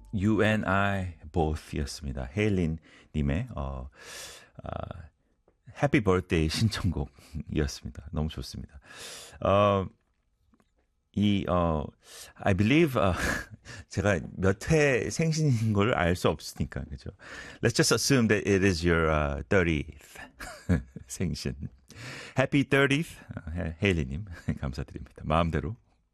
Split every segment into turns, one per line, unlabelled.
You and I both였습니다. 헤일린 님의 해피 버스데이 신청곡이었습니다. 너무 좋습니다. I believe 제가 몇 회 생신인 걸 알 수 없으니까 그죠? Let's just assume that it is your 30th 생신. Happy 30th 헤일리님 감사드립니다. 마음대로.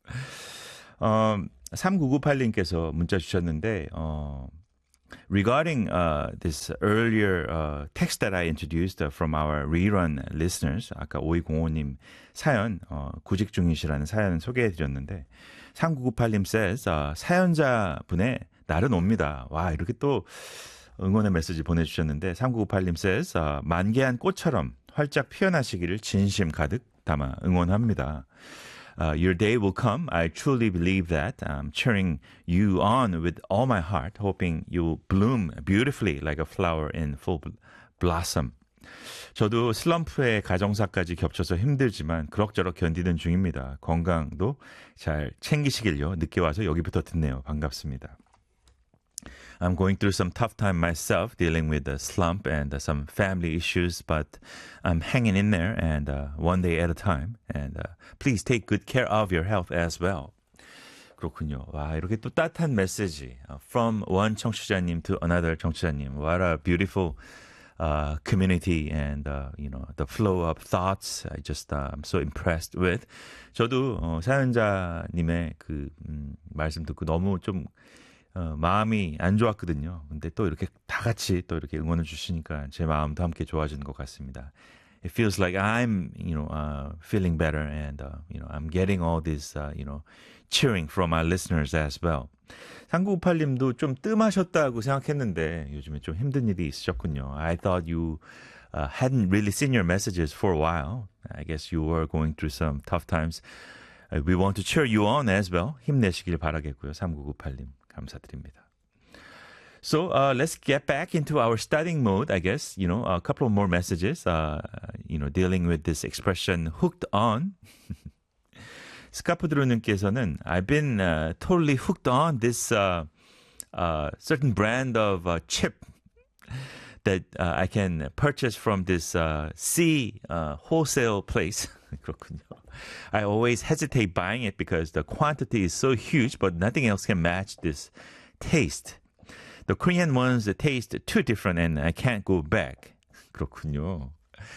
3998님께서 문자 주셨는데 regarding this earlier text that I introduced from our rerun listeners, 아까 5205님 사연, 구직 중이시라는 사연 소개해드렸는데 3998님 says, 사연자분의 날은 옵니다. 와, 이렇게 또 응원의 메시지 보내주셨는데 3998님 says, 만개한 꽃처럼 활짝 피어나시기를 진심 가득 담아 응원합니다. Your day will come. I truly believe that. I'm cheering you on with all my heart, hoping you bloom beautifully like a flower in full blossom. 저도 슬럼프에 가정사까지 겹쳐서 힘들지만 그럭저럭 견디는 중입니다. 건강도 잘 챙기시길요. 늦게 와서 여기부터 듣네요. 반갑습니다. I'm going through some tough time myself, dealing with a slump and some family issues, but I'm hanging in there and one day at a time. And please take good care of your health as well. 그렇군요. 와, 이렇게 또 따뜻한 메시지. From one 청취자님 to another 청취자님. What a beautiful community and, the flow of thoughts. I'm so impressed with. 저도 사연자님의 그 말씀 듣고 너무 좀 마음이 안 좋았거든요. 근데 또 이렇게 다 같이 또 이렇게 응원을 주시니까 제 마음도 함께 좋아지는 것 같습니다. It feels like I'm, feeling better and, I'm getting all this, cheering from our listeners as well. 3998님도 좀 뜸하셨다고 생각했는데 요즘에 좀 힘든 일이 있으셨군요. I thought you hadn't really seen your messages for a while. I guess you were going through some tough times. We want to cheer you on as well. 힘내시길 바라겠고요. 3998님. 감사드립니다. So let's get back into our studying mode, I guess. A couple of more messages, dealing with this expression hooked on. 스카프드로님께서는 I've been totally hooked on this certain brand of chip that I can purchase from this C wholesale place. 그렇군요. I always hesitate buying it because the quantity is so huge, but nothing else can match this taste. The Korean ones taste too different and I can't go back. 그렇군요.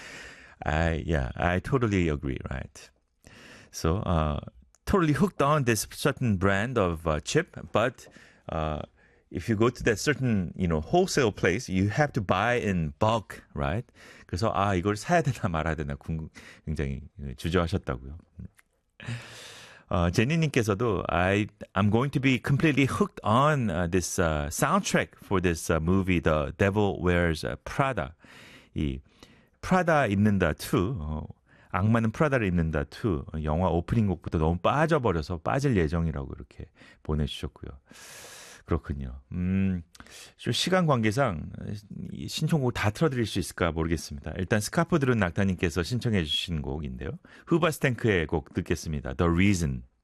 I totally agree, right? So, totally hooked on this certain brand of chip, but if you go to that certain, wholesale place, you have to buy in bulk, right? 그래서 이걸 사야 되나 말아야 되나 굉장히 주저하셨다고요. 제니님께서도 I'm going to be completely hooked on this soundtrack for this movie, The Devil Wears Prada. 이 프라다 입는다 2, 악마는 프라다를 입는다 2, 영화 오프닝 곡부터 너무 빠져버려서 빠질 예정이라고 이렇게 보내주셨고요. 그렇군요. 좀 시간 관계상 신청곡 다 틀어드릴 수 있을까 모르겠습니다. 일단 스카프 들은 낙타님께서 신청해 주신 곡인데요. 후바스탱크의 곡 듣겠습니다. The Reason.